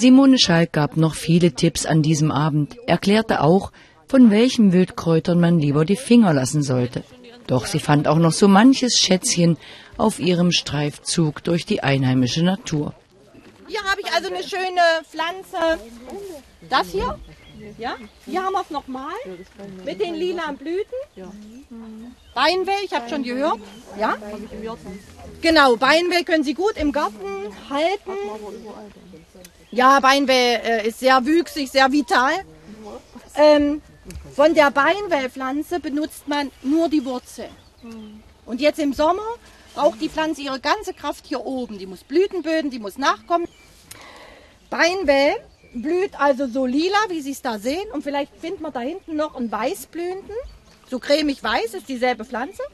Simone Schalk gab noch viele Tipps an diesem Abend, erklärte auch, von welchen Wildkräutern man lieber die Finger lassen sollte. Doch sie fand auch noch so manches Schätzchen auf ihrem Streifzug durch die einheimische Natur. Hier habe ich also eine schöne Pflanze. Das hier? Ja? Hier haben wir es nochmal mit den lilanen Blüten. Beinwell, ich habe schon gehört. Ja? Genau, Beinwell können Sie gut im Garten halten. Ja, Beinwell ist sehr wüchsig, sehr vital. Von der Beinwellpflanze benutzt man nur die Wurzel. Und jetzt im Sommer braucht die Pflanze ihre ganze Kraft hier oben. Die muss Blüten bilden, die muss nachkommen. Beinwell blüht also so lila, wie Sie es da sehen. Und vielleicht findet man da hinten noch einen weißblühenden. So cremig weiß ist dieselbe Pflanze.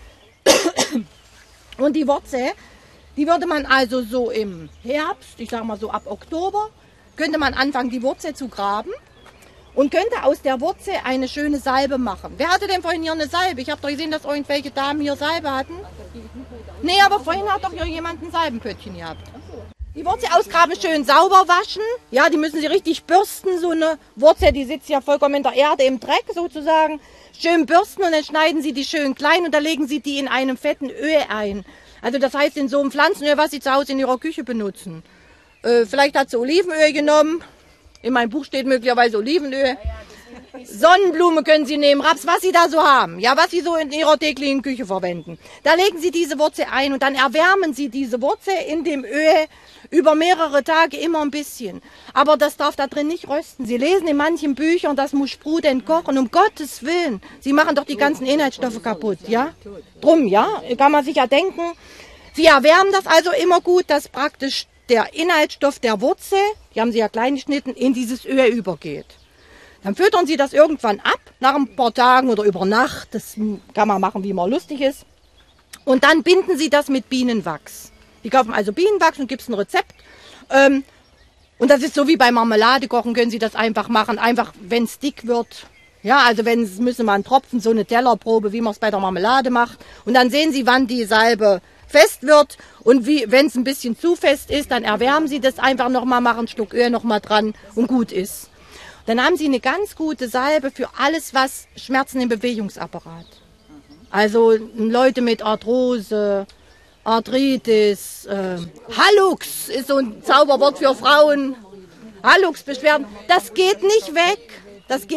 Und die Wurzel, die würde man also so im Herbst, ich sage mal so ab Oktober, könnte man anfangen, die Wurzel zu graben. Und könnte aus der Wurzel eine schöne Salbe machen. Wer hatte denn vorhin hier eine Salbe? Ich habe doch gesehen, dass irgendwelche Damen hier Salbe hatten. Nee, aber vorhin hat doch hier jemand ein Salbenpöttchen gehabt. Die Wurzel ausgraben, schön sauber waschen. Ja, die müssen Sie richtig bürsten. So eine Wurzel, die sitzt ja vollkommen in der Erde, im Dreck sozusagen. Schön bürsten und dann schneiden Sie die schön klein und dann legen Sie die in einem fetten Öl ein. Also das heißt in so einem Pflanzenöl, was Sie zu Hause in Ihrer Küche benutzen. Vielleicht hat sie Olivenöl genommen. In meinem Buch steht möglicherweise Olivenöl. Sonnenblume können Sie nehmen, Raps, was Sie da so haben. Ja, was Sie so in Ihrer täglichen Küche verwenden. Da legen Sie diese Wurzel ein und dann erwärmen Sie diese Wurzel in dem Öl über mehrere Tage immer ein bisschen. Aber das darf da drin nicht rösten. Sie lesen in manchen Büchern, das muss sprudelnd kochen. Um Gottes Willen. Sie machen doch die ganzen Inhaltsstoffe kaputt, ja? Drum, ja, kann man sich ja denken. Sie erwärmen das also immer gut, dass praktisch der Inhaltsstoff der Wurzel, die haben Sie ja klein geschnitten, in dieses Öl übergeht. Dann füttern Sie das irgendwann ab, nach ein paar Tagen oder über Nacht. Das kann man machen, wie man lustig ist. Und dann binden Sie das mit Bienenwachs. Die kaufen also Bienenwachs und gibt es ein Rezept. Und das ist so wie bei Marmelade kochen, können Sie das einfach machen. Einfach, wenn es dick wird. Ja, also müssen wir einen Tropfen, so eine Tellerprobe, wie man es bei der Marmelade macht. Und dann sehen Sie, wann die Salbe fest wird und wenn es ein bisschen zu fest ist, dann erwärmen Sie das einfach nochmal, machen einen Schluck Öl nochmal dran und gut ist. Dann haben Sie eine ganz gute Salbe für alles, was Schmerzen im Bewegungsapparat. Also Leute mit Arthrose, Arthritis, Hallux ist so ein Zauberwort für Frauen. Hallux-Beschwerden, das geht nicht weg. Das geht